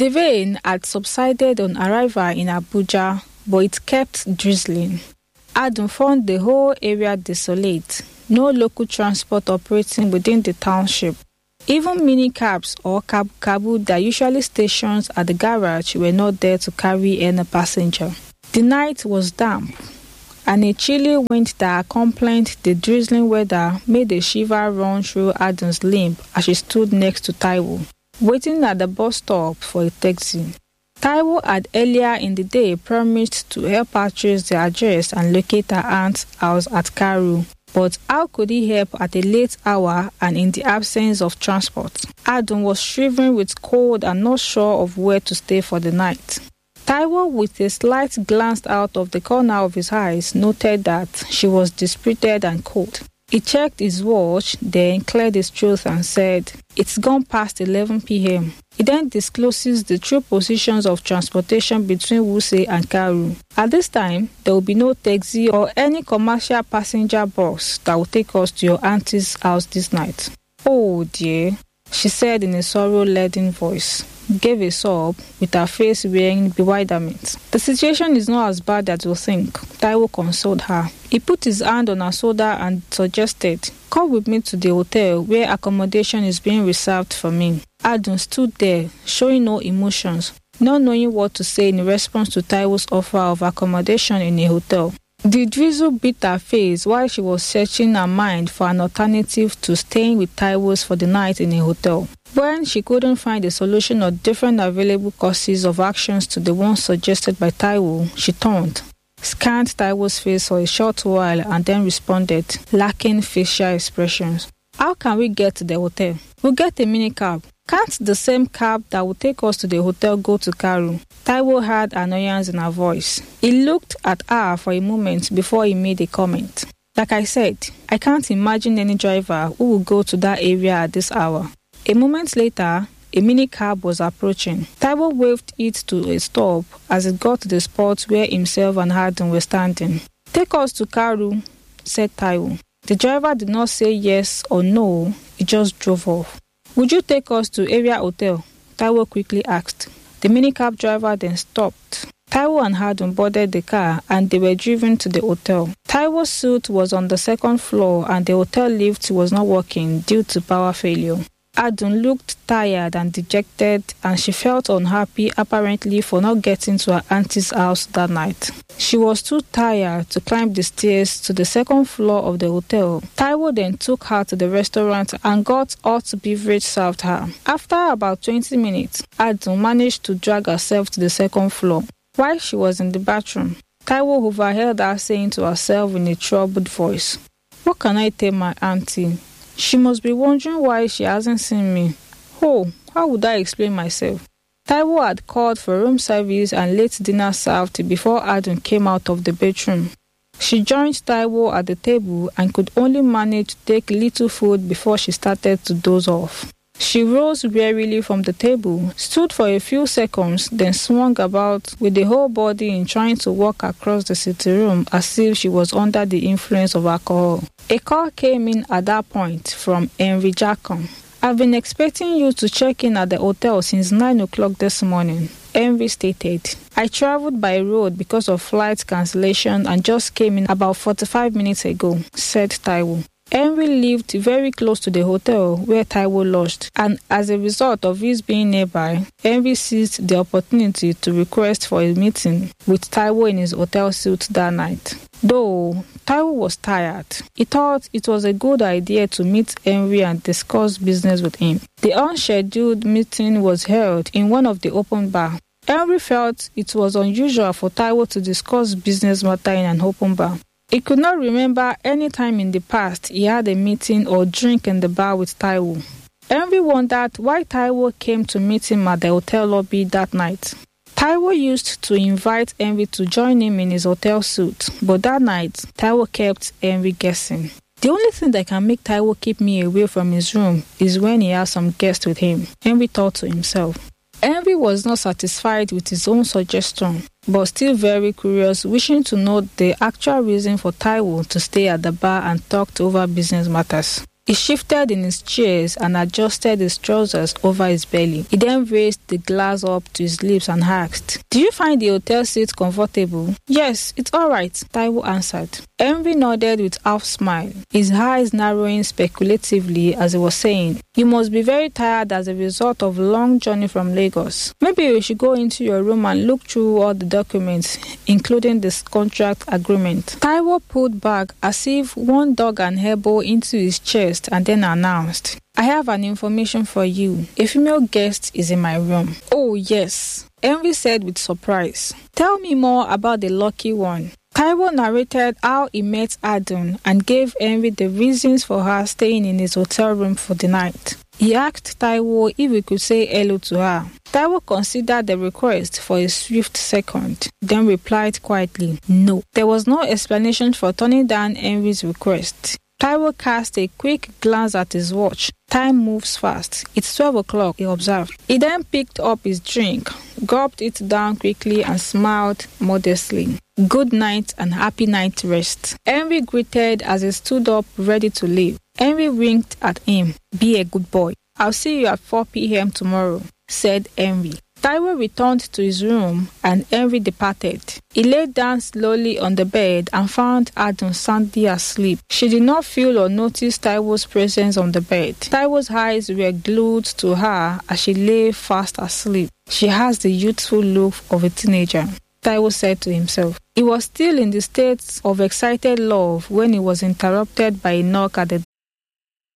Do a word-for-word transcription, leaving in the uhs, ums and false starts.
The rain had subsided on arrival in Abuja, but it kept drizzling. Adun found the whole area desolate, no local transport operating within the township. Even mini cabs or cab cabu that usually stations at the garage were not there to carry any passenger. The night was damp, and a chilly wind that accompanied the drizzling weather made a shiver run through Adun's limb as she stood next to Taiwo, waiting at the bus stop for a taxi. Taiwo had earlier in the day promised to help her trace the address and locate her aunt's house at Karu. But how could he help at a late hour and in the absence of transport? Adun was shivering with cold and not sure of where to stay for the night. Taiwo, with a slight glance out of the corner of his eyes, noted that she was dispirited and cold. He checked his watch, then cleared his throat and said, "It's gone past eleven p.m. He then discloses the true positions of transportation between Wuse and Karu. At this time, there will be no taxi or any commercial passenger bus that will take us to your auntie's house this night." "Oh dear," she said in a sorrow-laden voice, gave a sob with her face wearing bewilderment. "The situation is not as bad as you think," Taiwo consoled her. He put his hand on her shoulder and suggested, "Come with me to the hotel where accommodation is being reserved for me." Adun stood there, showing no emotions, not knowing what to say in response to Taiwo's offer of accommodation in a hotel. The drizzle beat her face while she was searching her mind for an alternative to staying with Taiwo's for the night in a hotel. When she couldn't find a solution or different available courses of actions to the one suggested by Taiwo, she turned, scanned Taiwo's face for a short while and then responded, lacking facial expressions. "How can we get to the hotel? We'll get a minicab. Can't the same cab that will take us to the hotel go to Karu?" Taiwo had annoyance in her voice. He looked at her for a moment before he made a comment. "Like I said, I can't imagine any driver who will go to that area at this hour." A moment later, a minicab was approaching. Taiwo waved it to a stop as it got to the spot where himself and Adun were standing. "Take us to Karu," said Taiwo. The driver did not say yes or no, he just drove off. "Would you take us to Area Hotel?" Taiwo quickly asked. The minicab driver then stopped. Taiwo and Adun boarded the car and they were driven to the hotel. Taiwo's suite was on the second floor and the hotel lift was not working due to power failure. Adun looked tired and dejected and she felt unhappy apparently for not getting to her auntie's house that night. She was too tired to climb the stairs to the second floor of the hotel. Taiwo then took her to the restaurant and got hot beverage served her. After about twenty minutes, Adun managed to drag herself to the second floor. While she was in the bathroom, Taiwo overheard her saying to herself in a troubled voice, "What can I tell my auntie? She must be wondering why she hasn't seen me. Oh, how would I explain myself?" Taiwo had called for room service and late dinner served before Adun came out of the bedroom. She joined Taiwo at the table and could only manage to take little food before she started to doze off. She rose wearily from the table, stood for a few seconds, then swung about with the whole body in trying to walk across the sitting room as if she was under the influence of alcohol. A call came in at that point from Henry Jackson. "I've been expecting you to check in at the hotel since nine o'clock this morning," Henry stated. "I traveled by road because of flight cancellation and just came in about forty-five minutes ago," said Taiwo. Henry lived very close to the hotel where Taiwo lodged, and as a result of his being nearby, Henry seized the opportunity to request for a meeting with Taiwo in his hotel suite that night. Though Taiwo was tired, he thought it was a good idea to meet Henry and discuss business with him. The unscheduled meeting was held in one of the open bars. Henry felt it was unusual for Taiwo to discuss business matter in an open bar. He could not remember any time in the past he had a meeting or drink in the bar with Taiwo. Henry wondered why Taiwo came to meet him at the hotel lobby that night. Taiwo used to invite Henry to join him in his hotel suite, but that night, Taiwo kept Henry guessing. The only thing that can make Taiwo keep me away from his room is when he has some guests with him, Henry thought to himself. Henry was not satisfied with his own suggestion, but still very curious, wishing to know the actual reason for Taiwo to stay at the bar and talk over business matters. He shifted in his chairs and adjusted his trousers over his belly. He then raised the glass up to his lips and asked, "Do you find the hotel seat comfortable?" "Yes, it's all right," Taiwo answered. Henry nodded with half smile, his eyes narrowing speculatively as he was saying, "You must be very tired as a result of a long journey from Lagos. Maybe you should go into your room and look through all the documents, including this contract agreement." Taiwo pulled back as if one dug an elbow into his chest and then announced, "I have an information for you. A female guest is in my room." "Oh, yes," Henry said with surprise. "Tell me more about the lucky one." Taiwo narrated how he met Adun and gave Henry the reasons for her staying in his hotel room for the night. He asked Taiwo if he could say hello to her. Taiwo considered the request for a swift second, then replied quietly, no. There was no explanation for turning down Henry's request. Taiwo cast a quick glance at his watch. Time moves fast. It's twelve o'clock, he observed. He then picked up his drink, gulped it down quickly and smiled modestly. Good night and happy night rest. Henry greeted as he stood up ready to leave. Henry winked at him. Be a good boy. I'll see you at four p.m. tomorrow, said Henry. Taiwo returned to his room and Henry departed. He lay down slowly on the bed and found Adun soundly asleep. She did not feel or notice Taiwo's presence on the bed. Taiwo's eyes were glued to her as she lay fast asleep. She has the youthful look of a teenager, Taiwo said to himself. He was still in the state of excited love when he was interrupted by a knock at the